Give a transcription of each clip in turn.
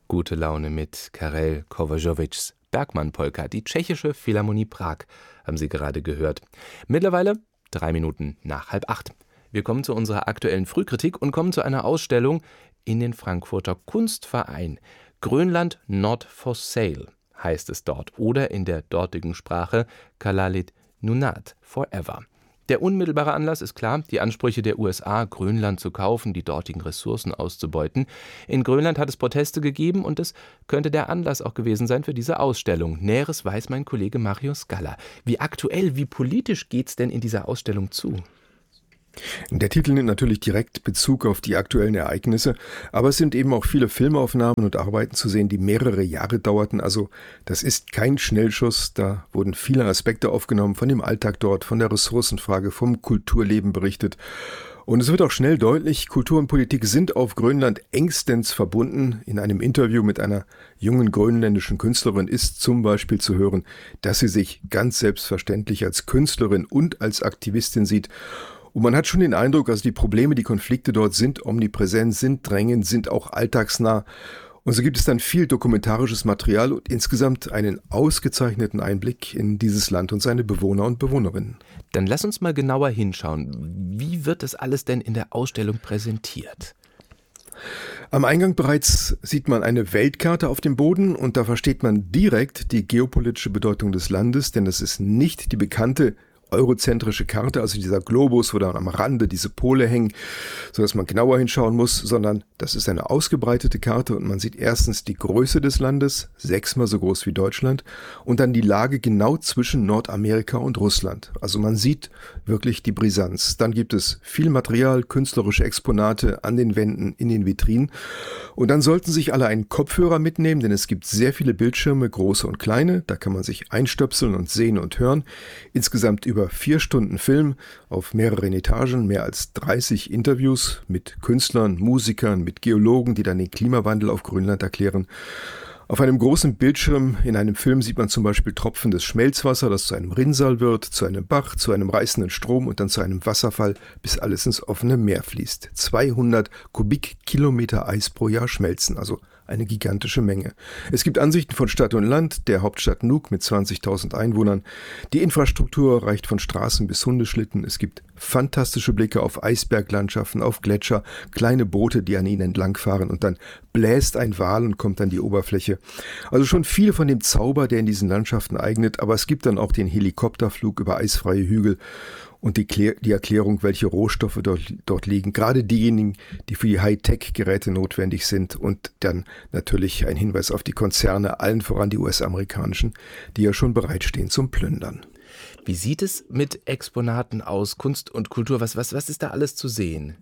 Gute Laune mit Karel Kovačevićs Bergmann-Polka, die Tschechische Philharmonie Prag, haben Sie gerade gehört. Mittlerweile 3 Minuten nach 7:30. Wir kommen zu unserer aktuellen Frühkritik und kommen zu einer Ausstellung in den Frankfurter Kunstverein. Grönland not for sale heißt es dort oder in der dortigen Sprache Kalalit Nunaat forever. Der unmittelbare Anlass ist klar, die Ansprüche der USA, Grönland zu kaufen, die dortigen Ressourcen auszubeuten. In Grönland hat es Proteste gegeben und es könnte der Anlass auch gewesen sein für diese Ausstellung. Näheres weiß mein Kollege Mario Scala. Wie aktuell, wie politisch geht's denn in dieser Ausstellung zu? Der Titel nimmt natürlich direkt Bezug auf die aktuellen Ereignisse, aber es sind eben auch viele Filmaufnahmen und Arbeiten zu sehen, die mehrere Jahre dauerten. Also das ist kein Schnellschuss, da wurden viele Aspekte aufgenommen von dem Alltag dort, von der Ressourcenfrage, vom Kulturleben berichtet. Und es wird auch schnell deutlich, Kultur und Politik sind auf Grönland engstens verbunden. In einem Interview mit einer jungen grönländischen Künstlerin ist zum Beispiel zu hören, dass sie sich ganz selbstverständlich als Künstlerin und als Aktivistin sieht. Und man hat schon den Eindruck, also die Probleme, die Konflikte dort sind omnipräsent, sind drängend, sind auch alltagsnah. Und so gibt es dann viel dokumentarisches Material und insgesamt einen ausgezeichneten Einblick in dieses Land und seine Bewohner und Bewohnerinnen. Dann lass uns mal genauer hinschauen. Wie wird das alles denn in der Ausstellung präsentiert? Am Eingang bereits sieht man eine Weltkarte auf dem Boden und da versteht man direkt die geopolitische Bedeutung des Landes, denn es ist nicht die bekannte eurozentrische Karte, also dieser Globus, wo dann am Rande diese Pole hängen, sodass man genauer hinschauen muss, sondern das ist eine ausgebreitete Karte und man sieht erstens die Größe des Landes, 6-mal so groß wie Deutschland, und dann die Lage genau zwischen Nordamerika und Russland. Also man sieht wirklich die Brisanz. Dann gibt es viel Material, künstlerische Exponate an den Wänden, in den Vitrinen. Und dann sollten sich alle einen Kopfhörer mitnehmen, denn es gibt sehr viele Bildschirme, große und kleine. Da kann man sich einstöpseln und sehen und hören. Insgesamt über 4 Stunden Film auf mehreren Etagen, mehr als 30 Interviews mit Künstlern, Musikern, mit Geologen, die dann den Klimawandel auf Grönland erklären. Auf einem großen Bildschirm in einem Film sieht man zum Beispiel tropfendes Schmelzwasser, das zu einem Rinnsal wird, zu einem Bach, zu einem reißenden Strom und dann zu einem Wasserfall, bis alles ins offene Meer fließt. 200 Kubikkilometer Eis pro Jahr schmelzen, also eine gigantische Menge. Es gibt Ansichten von Stadt und Land, der Hauptstadt Nuuk mit 20.000 Einwohnern. Die Infrastruktur reicht von Straßen bis Hundeschlitten. Es gibt fantastische Blicke auf Eisberglandschaften, auf Gletscher, kleine Boote, die an ihnen entlangfahren und dann bläst ein Wal und kommt an die Oberfläche. Also schon viel von dem Zauber, der in diesen Landschaften eignet, aber es gibt dann auch den Helikopterflug über eisfreie Hügel und die Erklärung, welche Rohstoffe dort liegen, gerade diejenigen, die für die Hightech-Geräte notwendig sind und dann natürlich ein Hinweis auf die Konzerne, allen voran die US-amerikanischen, die ja schon bereitstehen zum Plündern. Wie sieht es mit Exponaten aus, Kunst und Kultur? Was ist da alles zu sehen?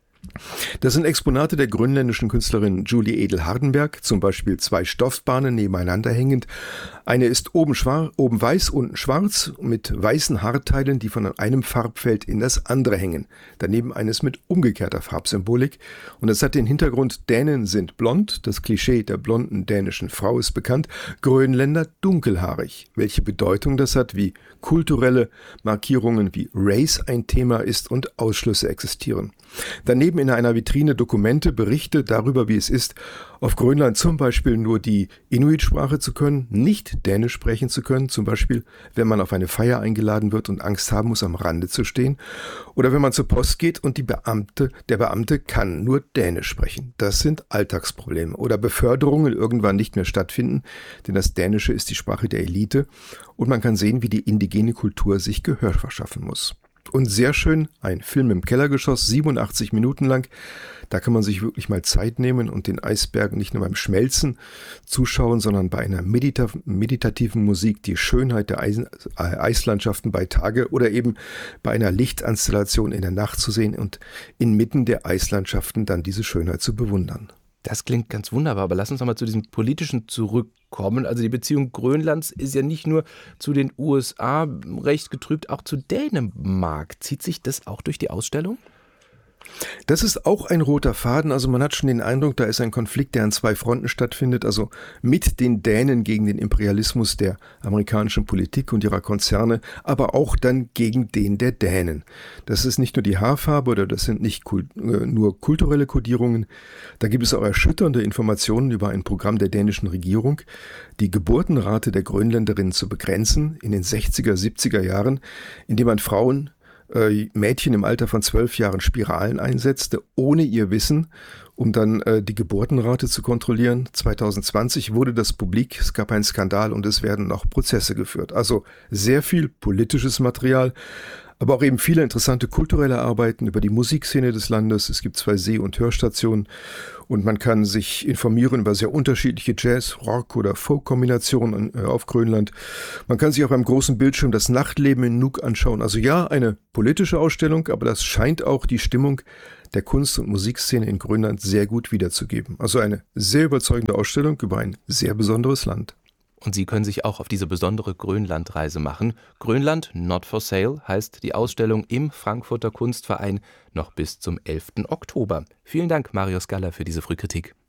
Das sind Exponate der grönländischen Künstlerin Julie Edel-Hardenberg, zum Beispiel 2 Stoffbahnen nebeneinander hängend. Eine ist oben weiß, unten schwarz, mit weißen Haarteilen, die von einem Farbfeld in das andere hängen. Daneben eines mit umgekehrter Farbsymbolik. Und es hat den Hintergrund, Dänen sind blond, das Klischee der blonden dänischen Frau ist bekannt, Grönländer dunkelhaarig. Welche Bedeutung das hat, wie kulturelle Markierungen wie Race ein Thema ist und Ausschlüsse existieren. Daneben in einer Vitrine Dokumente, Berichte darüber, wie es ist, auf Grönland zum Beispiel nur die Inuit-Sprache zu können, nicht Dänisch sprechen zu können, zum Beispiel, wenn man auf eine Feier eingeladen wird und Angst haben muss, am Rande zu stehen, oder wenn man zur Post geht und der Beamte kann nur Dänisch sprechen. Das sind Alltagsprobleme. Oder Beförderungen irgendwann nicht mehr stattfinden, denn das Dänische ist die Sprache der Elite und man kann sehen, wie die indigene Kultur sich Gehör verschaffen muss. Und sehr schön, ein Film im Kellergeschoss, 87 Minuten lang. Da kann man sich wirklich mal Zeit nehmen und den Eisbergen nicht nur beim Schmelzen zuschauen, sondern bei einer meditativen Musik die Schönheit der Eislandschaften bei Tage oder eben bei einer Lichtinstallation in der Nacht zu sehen und inmitten der Eislandschaften dann diese Schönheit zu bewundern. Das klingt ganz wunderbar, aber lass uns noch mal zu diesem Politischen zurückkommen. Also die Beziehung Grönlands ist ja nicht nur zu den USA recht getrübt, auch zu Dänemark. Zieht sich das auch durch die Ausstellung? Das ist auch ein roter Faden. Also man hat schon den Eindruck, da ist ein Konflikt, der an zwei Fronten stattfindet. Also mit den Dänen gegen den Imperialismus der amerikanischen Politik und ihrer Konzerne, aber auch dann gegen den der Dänen. Das ist nicht nur die Haarfarbe oder das sind nicht nur kulturelle Kodierungen. Da gibt es auch erschütternde Informationen über ein Programm der dänischen Regierung, die Geburtenrate der Grönländerinnen zu begrenzen in den 60er, 70er Jahren, indem man Mädchen im Alter von 12 Jahren Spiralen einsetzte, ohne ihr Wissen, um dann die Geburtenrate zu kontrollieren. 2020 wurde das publik, es gab einen Skandal und es werden noch Prozesse geführt. Also sehr viel politisches Material, aber auch eben viele interessante kulturelle Arbeiten über die Musikszene des Landes. Es gibt 2 Seh- und Hörstationen und man kann sich informieren über sehr unterschiedliche Jazz-, Rock- oder Folk-Kombinationen auf Grönland. Man kann sich auf einem großen Bildschirm das Nachtleben in Nuuk anschauen. Also ja, eine politische Ausstellung, aber das scheint auch die Stimmung der Kunst- und Musikszene in Grönland sehr gut wiederzugeben. Also eine sehr überzeugende Ausstellung über ein sehr besonderes Land. Und Sie können sich auch auf diese besondere Grönlandreise machen. Grönland Not for Sale heißt die Ausstellung im Frankfurter Kunstverein noch bis zum 11. Oktober. Vielen Dank, Marius Galler, für diese Frühkritik.